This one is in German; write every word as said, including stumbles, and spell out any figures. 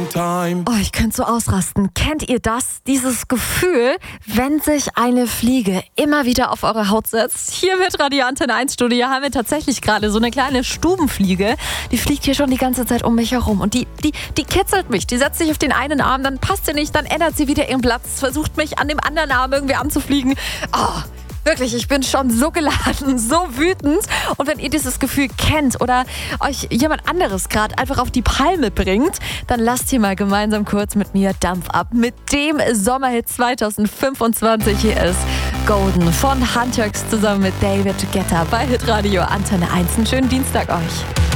time. Oh, ich könnte so ausrasten. Kennt ihr das? Dieses Gefühl, wenn sich eine Fliege immer wieder auf eure Haut setzt? Hier mit Radio Antenne eins Studio haben wir tatsächlich gerade so eine kleine Stubenfliege. Die fliegt hier schon die ganze Zeit um mich herum. Und die, die, die kitzelt mich. Die setzt sich auf den einen Arm, dann passt sie nicht, dann ändert sie wieder ihren Platz, versucht mich an dem anderen Arm irgendwie anzufliegen. Oh, wirklich, ich bin schon so geladen, so wütend. Und wenn ihr dieses Gefühl kennt oder euch jemand anderes gerade einfach auf die Palme bringt, dann lasst hier mal gemeinsam kurz mit mir Dampf ab. Mit dem Sommerhit zwanzig fünfundzwanzig. Hier ist Golden von Hunterx zusammen mit David Guetta bei Hitradio Antenne eins. Einen schönen Dienstag euch.